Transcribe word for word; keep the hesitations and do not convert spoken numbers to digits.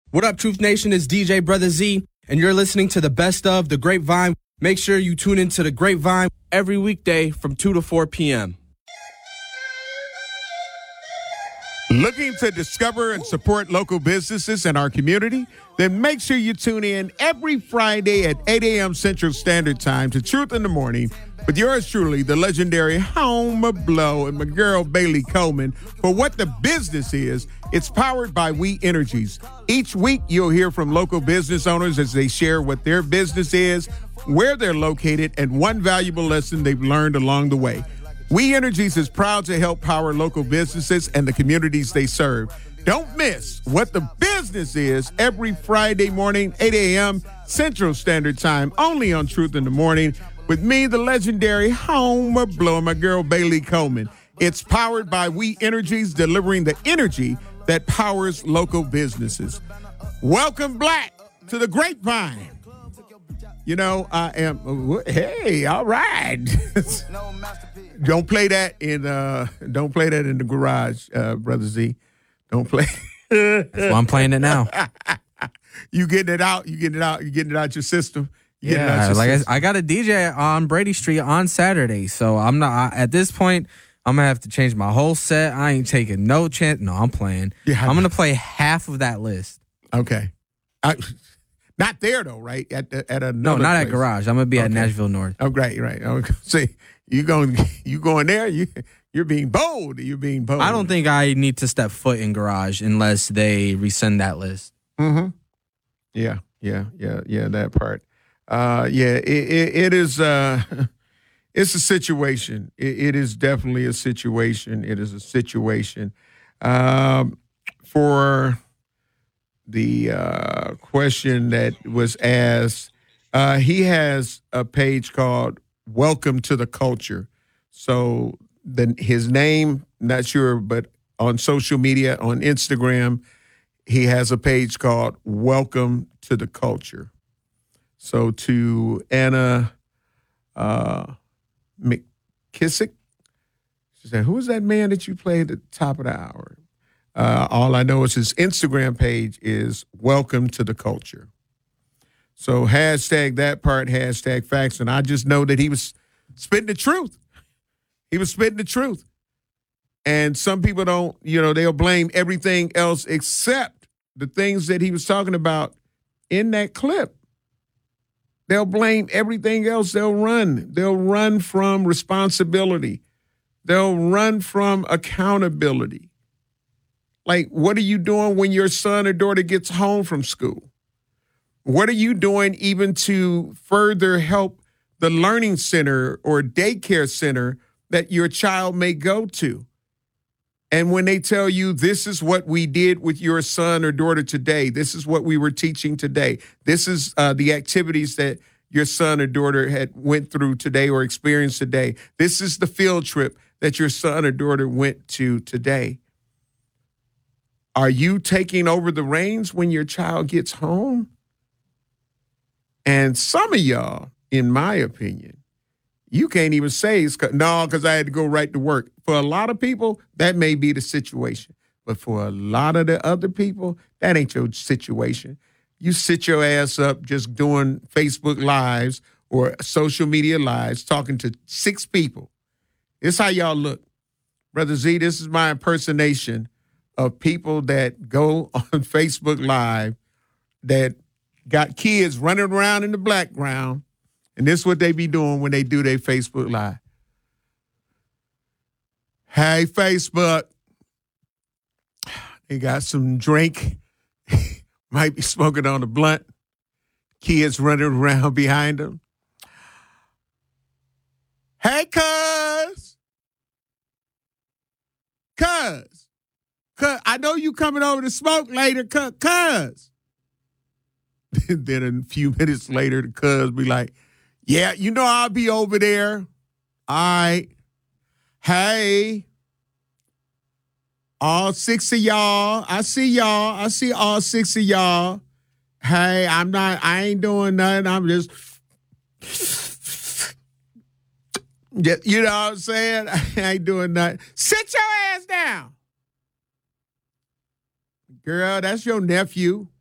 What up, Truth Nation? It's D J Brother Z, and you're listening to the best of The Grapevine. Make sure you tune into The Grapevine every weekday from two to four p.m. Looking to discover and support local businesses in our community? Then make sure you tune in every Friday at eight a.m. Central Standard Time to Truth in the Morning with yours truly, the legendary Homa Blow and my girl Bailey Coleman. For What the Business Is, it's powered by We Energies. Each week, you'll hear from local business owners as they share what their business is, where they're located, and one valuable lesson they've learned along the way. We Energies is proud to help power local businesses and the communities they serve. Don't miss What the Business Is every Friday morning, eight a.m. Central Standard Time, only on Truth in the Morning, with me, the legendary Homa Blow, and my girl Bailey Coleman. It's powered by We Energies, delivering the energy that powers local businesses. Welcome, Black, to the Grapevine. You know, I am, hey, all right. Don't play that in, uh, don't play that in the garage, uh, Brother Z. Don't play. That's why I'm playing it now. You getting it out, you getting it out, you getting it out your system. You getting it out Yeah, your like I, system. I got a D J on Brady Street on Saturday, so I'm not, I, at this point, I'm going to have to change my whole set. I ain't taking no chance. No, I'm playing. Yeah, I'm going to play half of that list. Okay. I, not there, though, right? At the, at another No, not place. at Garage. I'm going to be at Okay. Nashville North. Oh, great, right. I was gonna say, you going, you going there, you, you're being bold. You're being bold. I don't think I need to step foot in Garage unless they resend that list. Mm-hmm. Yeah, yeah, yeah, yeah, that part. Uh, yeah, it, it, it is, uh, it's a situation. It, it is definitely a situation. It is a situation. Um, for the uh, question that was asked, uh, he has a page called Welcome to the Culture. So the, his name, not sure, but on social media, on Instagram, he has a page called Welcome to the Culture. So to Anna uh, McKissick, she said, who is that man that you played at the top of the hour? Uh, all I know is his Instagram page is Welcome to the Culture. So hashtag that part, hashtag facts. And I just know that he was spitting the truth. He was spitting the truth. And some people don't, you know, they'll blame everything else except the things that he was talking about in that clip. They'll blame everything else. They'll run. They'll run from responsibility. They'll run from accountability. Like, what are you doing when your son or daughter gets home from school? What are you doing even to further help the learning center or daycare center that your child may go to? And when they tell you, this is what we did with your son or daughter today, this is what we were teaching today, this is uh, the activities that your son or daughter had went through today or experienced today, this is the field trip that your son or daughter went to today. Are you taking over the reins when your child gets home? And some of y'all, in my opinion, you can't even say, it's, no, because I had to go right to work. For a lot of people, that may be the situation. But for a lot of the other people, that ain't your situation. You sit your ass up just doing Facebook Lives or social media lives, talking to six people. This is how y'all look. Brother Z, this is my impersonation of people that go on Facebook Live that got kids running around in the background. And this is what they be doing when they do their Facebook Live. Hey, Facebook. They got some drink. Might be smoking on a blunt. Kids running around behind them. Hey, cuz. Cuz. Cuz. I know you coming over to smoke later, cuz. Cuz. Then a few minutes later, the cuz be like, yeah, you know I'll be over there. All right. Hey. All six of y'all. I see y'all. I see all six of y'all. Hey, I'm not, I ain't doing nothing. I'm just, just you know what I'm saying? I ain't doing nothing. Sit your ass down. Girl, that's your nephew.